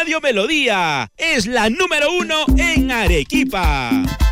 Radio Melodía es la número 1 en Arequipa.